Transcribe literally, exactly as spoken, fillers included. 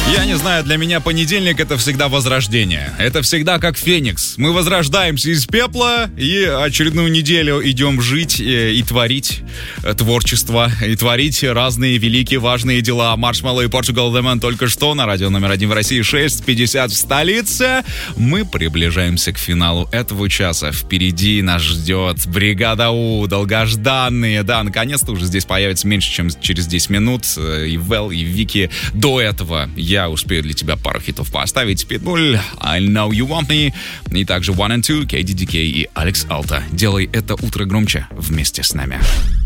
Я не знаю, для меня понедельник — это всегда возрождение. Это всегда как феникс. Мы возрождаемся из пепла и очередную неделю идем жить и, и творить творчество, и творить разные великие важные дела. Маршмелло и Portugal The Man только что на радио номер один в России, шесть пятьдесят в столице. Мы приближааемся к финалу этого часа. Впереди нас ждет Бригада У, долгожданные. Да, наконец-то уже здесь появится меньше, чем через десять минут. И Вэл, и Вики. До этого я успею для тебя пару хитов поставить. Pitbull, I Know You Want Me. И также One and Two, кей ди ди кей и Алекс Алта. Делай это утро громче вместе с нами.